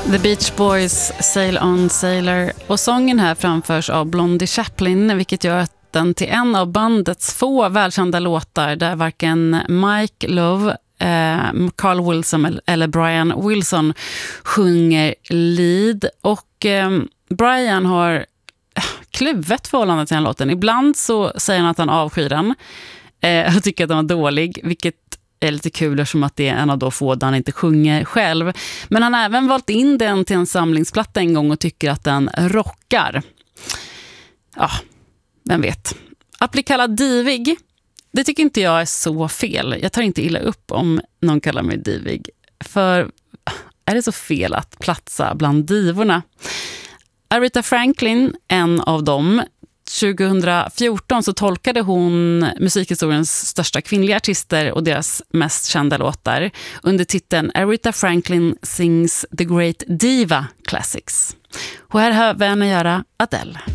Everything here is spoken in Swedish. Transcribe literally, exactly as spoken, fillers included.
The Beach Boys, Sail On Sailor. Och sången här framförs av Blondie Chaplin, vilket gör att den till en av bandets få välkända låtar där varken Mike Love, eh, Carl Wilson eller Brian Wilson sjunger lead. Och eh, Brian har kluvet förhållande till den låten. Ibland så säger han att han avskyr den eh, och tycker att den var dålig, vilket är lite kul eftersom att det är en av de få där han inte sjunger själv. Men han har även valt in den till en samlingsplatta en gång och tycker att den rockar. Ja, vem vet. Att bli kallad divig, det tycker inte jag är så fel. Jag tar inte illa upp om någon kallar mig divig. För är det så fel att platsa bland divorna? Aretha Franklin, en av dem, tjugohundrafjorton så tolkade hon musikhistoriens största kvinnliga artister och deras mest kända låtar under titeln Aretha Franklin Sings The Great Diva Classics. Och här hör vi henne göra Adele.